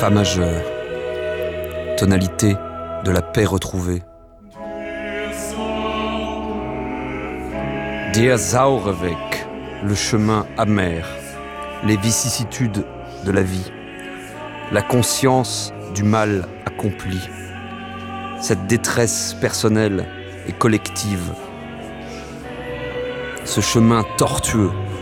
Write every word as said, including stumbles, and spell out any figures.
Fa majeur, tonalité de la paix retrouvée. Der Sauerweg, le chemin amer, les vicissitudes de la vie, la conscience du mal accompli, cette détresse personnelle et collective, ce chemin tortueux